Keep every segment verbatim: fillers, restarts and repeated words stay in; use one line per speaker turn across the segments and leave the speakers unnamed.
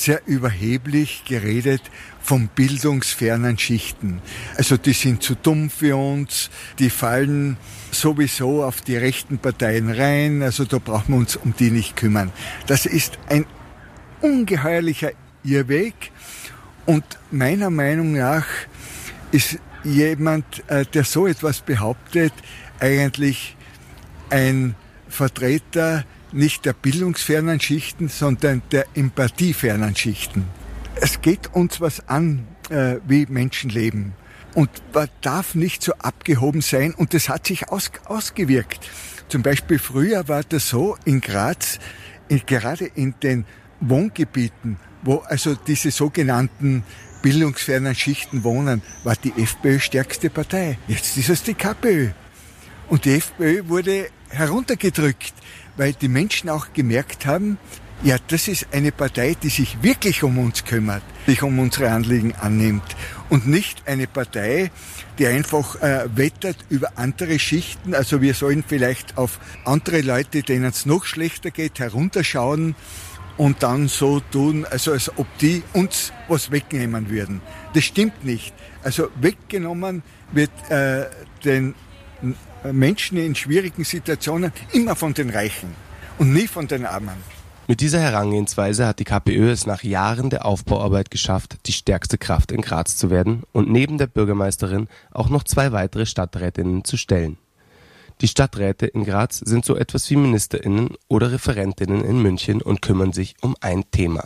sehr überheblich geredet von bildungsfernen Schichten. Also die sind zu dumm für uns, die fallen sowieso auf die rechten Parteien rein, also da brauchen wir uns um die nicht kümmern. Das ist ein ungeheuerlicher Irrweg und meiner Meinung nach ist jemand, der so etwas behauptet, eigentlich ein Vertreter nicht der bildungsfernen Schichten, sondern der empathiefernen Schichten. Es geht uns was an, äh, wie Menschen leben. Und man darf nicht so abgehoben sein. Und das hat sich aus, ausgewirkt. Zum Beispiel früher war das so in Graz, in, gerade in den Wohngebieten, wo also diese sogenannten bildungsfernen Schichten wohnen, war die FPÖ stärkste Partei. Jetzt ist es die KPÖ. Und die FPÖ wurde heruntergedrückt, weil die Menschen auch gemerkt haben, ja, das ist eine Partei, die sich wirklich um uns kümmert, sich um unsere Anliegen annimmt und nicht eine Partei, die einfach äh, wettert über andere Schichten. Also wir sollen vielleicht auf andere Leute, denen es noch schlechter geht, herunterschauen und dann so tun, also als ob die uns was wegnehmen würden. Das stimmt nicht. Also weggenommen wird äh, den Menschen in schwierigen Situationen immer von den Reichen und nie von den Armen.
Mit dieser Herangehensweise hat die KPÖ es nach Jahren der Aufbauarbeit geschafft, die stärkste Kraft in Graz zu werden und neben der Bürgermeisterin auch noch zwei weitere Stadträtinnen zu stellen. Die Stadträte in Graz sind so etwas wie MinisterInnen oder Referentinnen in München und kümmern sich um ein Thema.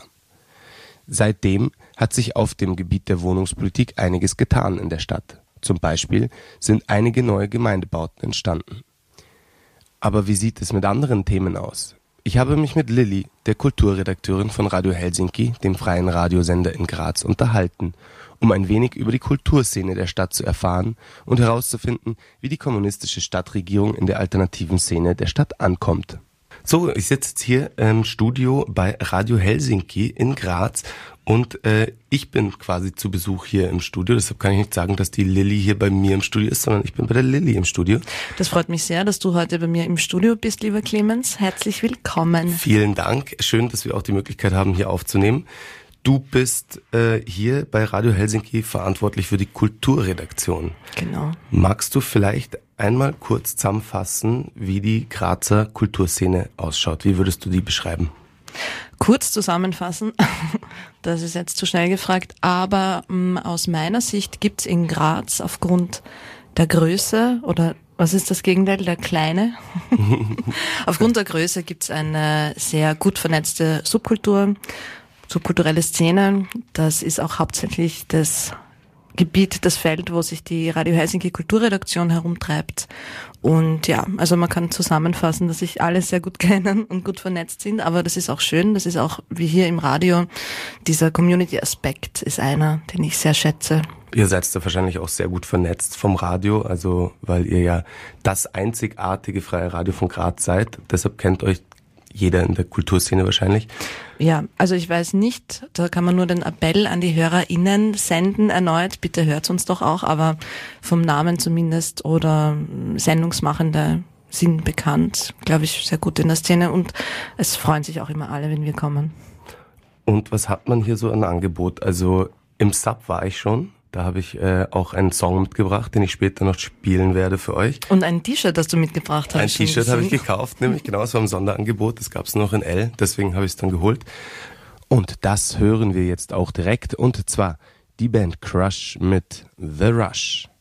Seitdem hat sich auf dem Gebiet der Wohnungspolitik einiges getan in der Stadt. Zum Beispiel sind einige neue Gemeindebauten entstanden. Aber wie sieht es mit anderen Themen aus? Ich habe mich mit Lilly, der Kulturredakteurin von Radio Helsinki, dem freien Radiosender in Graz, unterhalten, um ein wenig über die Kulturszene der Stadt zu erfahren und herauszufinden, wie die kommunistische Stadtregierung in der alternativen Szene der Stadt ankommt. So, ich sitze jetzt hier im Studio bei Radio Helsinki in Graz und äh, ich bin quasi zu Besuch hier im Studio. Deshalb kann ich nicht sagen, dass die Lilly hier bei mir im Studio ist, sondern ich bin bei der Lilly im Studio. Das freut mich sehr, dass du heute bei mir im Studio bist, lieber Clemens. Herzlich willkommen. Vielen Dank. Schön, dass wir auch die Möglichkeit haben, hier aufzunehmen. Du bist äh, hier bei Radio Helsinki verantwortlich für die Kulturredaktion. Genau. Magst du vielleicht einmal kurz zusammenfassen, wie die Grazer Kulturszene ausschaut? Wie würdest du die beschreiben? Kurz zusammenfassen, das ist jetzt zu schnell gefragt, aber mh, aus meiner Sicht gibt es in Graz aufgrund der Größe oder was ist das Gegenteil, der Kleine? Aufgrund der Größe gibt es eine sehr gut vernetzte Subkultur, subkulturelle Szene. Das ist auch hauptsächlich das Gebiet, das Feld, wo sich die Radio Helsinki Kulturredaktion herumtreibt. Und ja, also man kann zusammenfassen, dass sich alle sehr gut kennen und gut vernetzt sind, aber das ist auch schön, das ist auch wie hier im Radio, dieser Community-Aspekt ist einer, den ich sehr schätze. Ihr seid da wahrscheinlich auch sehr gut vernetzt vom Radio, also weil ihr ja das einzigartige freie Radio von Graz seid, deshalb kennt euch jeder in der Kulturszene wahrscheinlich. Ja, also ich weiß nicht, da kann man nur den Appell an die HörerInnen senden erneut, bitte hört uns doch auch, aber vom Namen zumindest oder Sendungsmachende sind bekannt, glaube ich, sehr gut in der Szene und es freuen sich auch immer alle, wenn wir kommen. Und was hat man hier so an Angebot? Also im Sub war ich schon. Da habe ich äh, auch einen Song mitgebracht, den ich später noch spielen werde für euch. Und ein T-Shirt, das du mitgebracht hast. Ein T-Shirt habe ich gekauft, nämlich genau, es war im Sonderangebot, das gab es noch in L, deswegen habe ich es dann geholt. Und das hören wir jetzt auch direkt, und zwar die Band Crush mit The Rush.